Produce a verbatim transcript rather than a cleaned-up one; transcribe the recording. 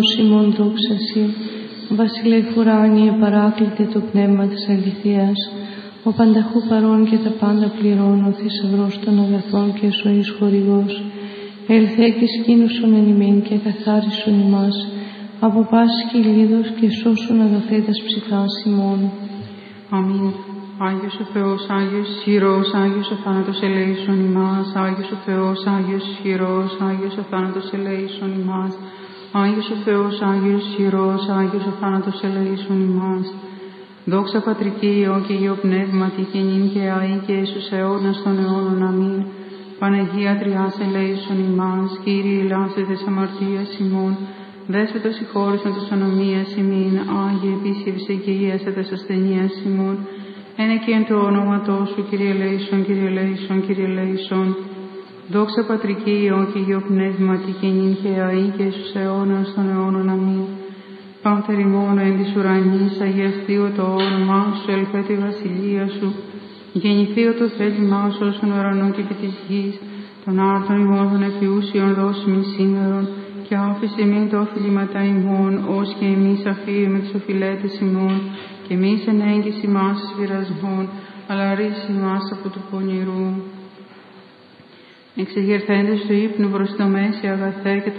Σιμών δόξα Συ, Βασιλεύ ουράνιε παράκλητε το πνεύμα της αληθείας, ο πανταχού παρών και τα πάντα πληρών, ο θησαυρός των αγαθών και ζωής χορηγός, ελθέ και σκήνουσον εν ημίν και καθάρισον ημάς, από πάσης κυλίδος και σώσον αγαθέτας ψυχάς ημών. Αμήν. Άγιος ο Θεός, Άγιος ισχυρός, Άγιος ο θάνατος ελέησον ημάς, Άγιος ο Θεός, Άγιος ισχυρός, Άγιος ο θάνατος ελέησον ημάς, Άγιος ο Θεός, Άγιος ισχυρός, Άγιος ο θάνατος ελέησον ημάς. Δόξα Πατρική, Υιό και Υιό Πνεύματι, και νυν και αεί και εις τους αιώνας των αιώνων. Αμήν. Παναγία Τριάς ελέησον ημάς, Κύριε ελάσε τες αμαρτίας ημών, Δέσποτας συγχώρησον τες ανομίας ημίν, Άγιε επίσκεψε και ίασε τες ασθενείας ημών, ένε και εν το όνοματό σου, Κύριε ελέησον, Κύριε ελέησον, Κύριε ελέησον. Δόξα Πατρική, Υιό και Υιό Πνεύματι, και νυν και αεί και εις τους αιώνας των αιώνων. Αμήν. Πάτερ ημών εν της ουρανής, αγιαστείου το όνομά σου, ελθέ τη βασιλεία σου, γεννηθείου το θέλημά σου όσον ουρανό και επί της γης, των άρτων ημών των εφιούσιων δώσιμην σήμερον, και άφησε μην το οφειλήματα ημών, ως και εμείς αφήρουμε τους οφειλέτες ημών, και εμείς εν έγκυση μας εις πειρασμών, αλλά ρίση μας από του πονηρού. Εξεγερθέντες του ύπνου προς το μέση αγαθέ και